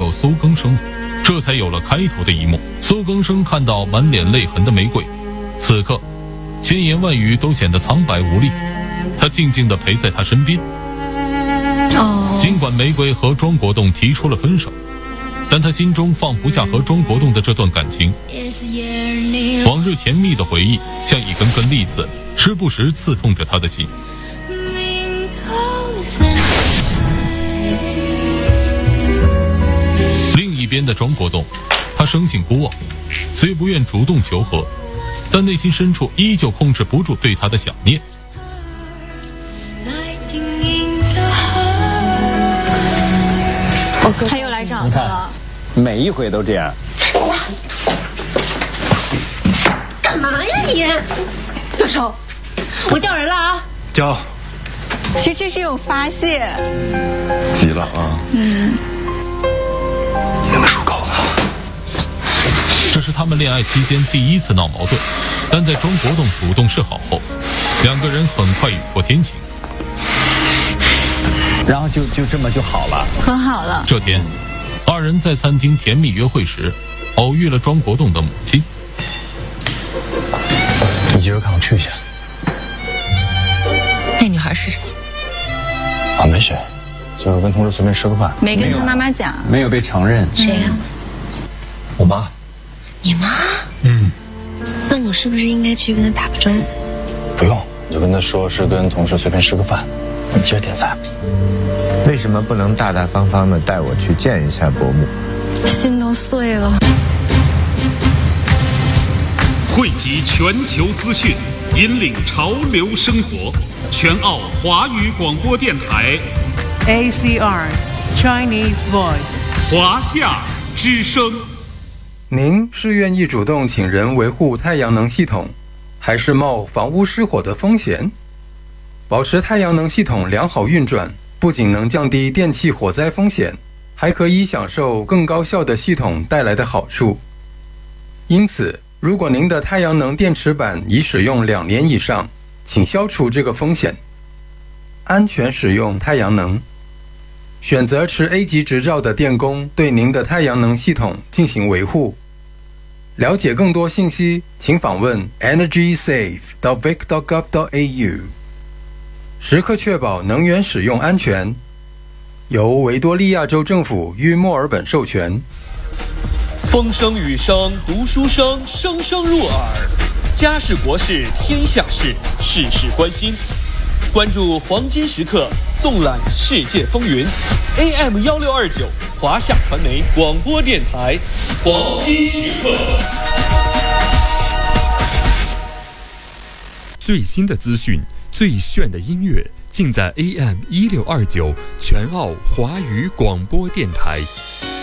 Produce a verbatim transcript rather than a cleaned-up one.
友苏更生，这才有了开头的一幕。苏更生看到满脸泪痕的玫瑰，此刻千言万语都显得苍白无力。他静静地陪在他身边。 哦， 尽管玫瑰和庄国栋提出了分手，但他心中放不下和庄国栋的这段感情。往日甜蜜的回忆像一根根利刺，时不时刺痛着他的心。另一边的庄国栋，他生性孤傲，虽不愿主动求和，但内心深处依旧控制不住对他的想念。 他又来找他了， 每一回都这样。 干嘛呀你？住手！我叫人了啊！ 叫。 其实这是一种发泄。 急了啊？ 嗯。 你他妈属狗的！ 这是他们恋爱期间第一次闹矛盾，但在庄国栋主动示好后，两个人很快雨过天晴。 然后就就这么就好了， 和好了。 这天，二人在餐厅甜蜜约会时，偶遇了庄国栋的母亲。 你接着看，我去一下。 那女孩是谁？ 啊，没谁，就是跟同事随便吃个饭。 没跟他妈妈讲。 没有被承认。 谁呀、啊？ 我妈。 你妈？ 嗯。 那我是不是应该去跟她打个招呼？ 不用，你就跟她说是跟同事随便吃个饭。你接着点菜。 为什么不能大大方方的带我去见一下伯母？ 心都碎了。 汇集全球资讯，引领潮流生活。全澳华语广播电台 A C R Chinese Voice 华夏之声。 您是愿意主动请人维护太阳能系统，还是冒房屋失火的风险？保持太阳能系统良好运转，不仅能降低电气火灾风险，还可以享受更高效的系统带来的好处。因此，如果您的太阳能电池板已使用两年以上，请消除这个风险，安全使用太阳能。选择持 A 级执照的电工对您的太阳能系统进行维护。了解更多信息，请访问 energy save dot vic dot gov dot a u。时刻确保能源使用安全。由维多利亚州政府与墨尔本授权。 风声雨声读书声，声声入耳。家事国事天下事，事事关心。关注黄金时刻，纵览世界风云。A M 幺六二九华夏传媒广播电台，黄金时刻。 最新的资讯，最炫的音乐，尽在 A M 一六二九全澳华语广播电台。